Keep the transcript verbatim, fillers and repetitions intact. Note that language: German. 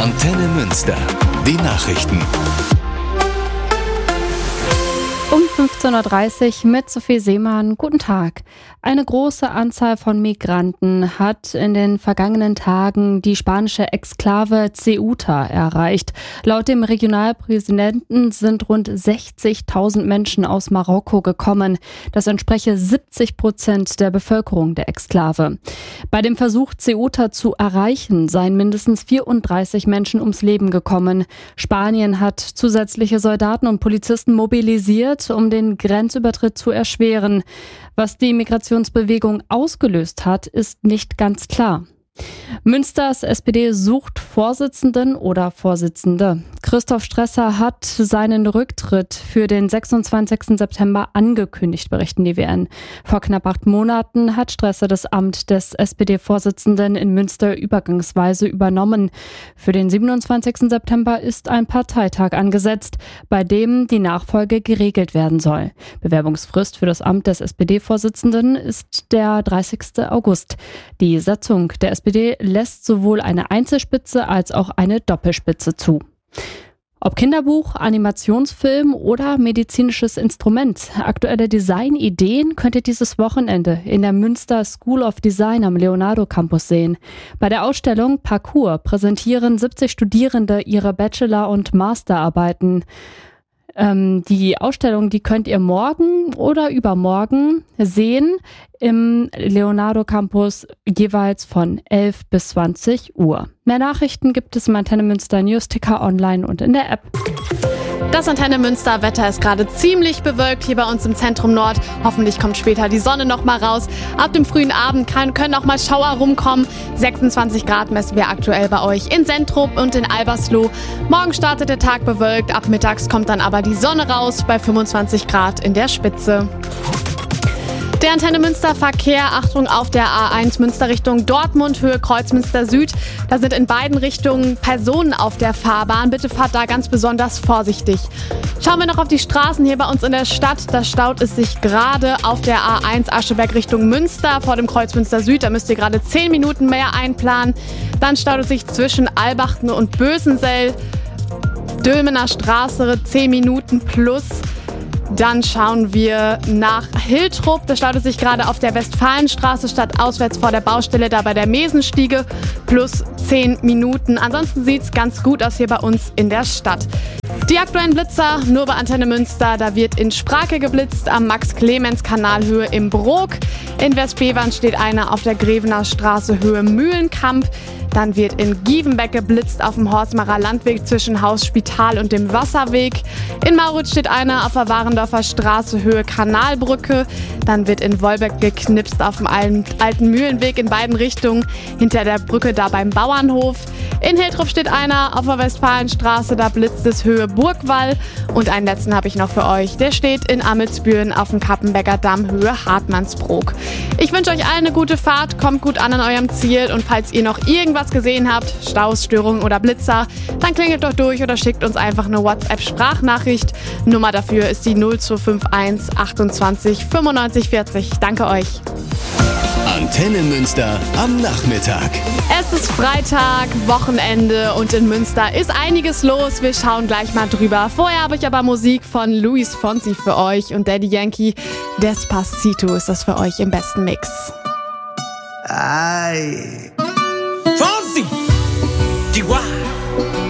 Antenne Münster. Die Nachrichten. Um fünfzehn Uhr dreißig mit Sophie Seemann. Guten Tag. Eine große Anzahl von Migranten hat in den vergangenen Tagen die spanische Exklave Ceuta erreicht. Laut dem Regionalpräsidenten sind rund sechzigtausend Menschen aus Marokko gekommen. Das entspreche siebzig Prozent der Bevölkerung der Exklave. Bei dem Versuch, Ceuta zu erreichen, seien mindestens vierunddreißig Menschen ums Leben gekommen. Spanien hat zusätzliche Soldaten und Polizisten mobilisiert, um den Grenzübertritt zu erschweren. Was die Migrationsbewegung ausgelöst hat, ist nicht ganz klar. Münsters S P D sucht Vorsitzenden oder Vorsitzende. Christoph Stresser hat seinen Rücktritt für den sechsundzwanzigsten September angekündigt, berichten die W N. Vor knapp acht Monaten hat Stresser das Amt des S P D-Vorsitzenden in Münster übergangsweise übernommen. Für den siebenundzwanzigsten September ist ein Parteitag angesetzt, bei dem die Nachfolge geregelt werden soll. Bewerbungsfrist für das Amt des S P D-Vorsitzenden ist der dreißigsten August. Die Satzung der S P D lässt sowohl eine Einzelspitze als auch eine Doppelspitze zu. Ob Kinderbuch, Animationsfilm oder medizinisches Instrument, aktuelle Designideen könnt ihr dieses Wochenende in der Münster School of Design am Leonardo Campus sehen. Bei der Ausstellung Parcours präsentieren siebzig Studierende ihre Bachelor- und Masterarbeiten. Ähm, die Ausstellung, die könnt ihr morgen oder übermorgen sehen im Leonardo Campus, jeweils von elf bis zwanzig Uhr. Mehr Nachrichten gibt es im Antenne Münster Newsticker online und in der App. Das Antenne Münster Wetter ist gerade ziemlich bewölkt hier bei uns im Zentrum Nord. Hoffentlich kommt später die Sonne noch mal raus. Ab dem frühen Abend kann, können auch mal Schauer rumkommen. sechsundzwanzig Grad messen wir aktuell bei euch in Sentrup und in Albersloh. Morgen startet der Tag bewölkt, ab mittags kommt dann aber die Sonne raus bei fünfundzwanzig Grad in der Spitze. Der Antenne Münster Verkehr, Achtung auf der A eins Münster Richtung Dortmund, Höhe Kreuzmünster Süd. Da sind in beiden Richtungen Personen auf der Fahrbahn. Bitte fahrt da ganz besonders vorsichtig. Schauen wir noch auf die Straßen hier bei uns in der Stadt. Da staut es sich gerade auf der A eins Ascheberg Richtung Münster vor dem Kreuzmünster Süd. Da müsst ihr gerade zehn Minuten mehr einplanen. Dann staut es sich zwischen Albachten und Bösensell. Dülmener Straße zehn Minuten plus. Dann schauen wir nach Hiltrup. Da staut es sich gerade auf der Westfalenstraße statt auswärts vor der Baustelle, da bei der Mesenstiege, plus zehn Minuten. Ansonsten sieht es ganz gut aus hier bei uns in der Stadt. Die aktuellen Blitzer nur bei Antenne Münster. Da wird in Sprake geblitzt am Max-Clemens-Kanal Höhe im Brok. In Westbevern steht einer auf der Grevener Straße Höhe Mühlenkamp. Dann wird in Gievenbeck geblitzt auf dem Horsmacher Landweg zwischen Haus Spital und dem Wasserweg. In Mauritz steht einer auf der Warendorfer Straße Höhe Kanalbrücke. Dann wird in Wolbeck geknipst auf dem alten Mühlenweg in beiden Richtungen hinter der Brücke da beim Bauernhof. In Hiltrup steht einer auf der Westfalenstraße, da blitzt es Höhe Burgwall. Und einen letzten habe ich noch für euch. Der steht in Amelsbüren auf dem Kappenbecker Damm Höhe Hartmannsbrook. Ich wünsche euch allen eine gute Fahrt, kommt gut an an eurem Ziel und falls ihr noch irgendwas gesehen habt, Staus, Störungen oder Blitzer, dann klingelt doch durch oder schickt uns einfach eine WhatsApp-Sprachnachricht. Nummer dafür ist die null zwei fünf eins achtundzwanzig fünfundneunzig vierzig. Danke euch. Antenne Münster am Nachmittag. Es ist Freitag, Wochenende und in Münster ist einiges los. Wir schauen gleich mal drüber. Vorher habe ich aber Musik von Luis Fonsi für euch und Daddy Yankee. Despacito ist das für euch im besten Mix. Ay.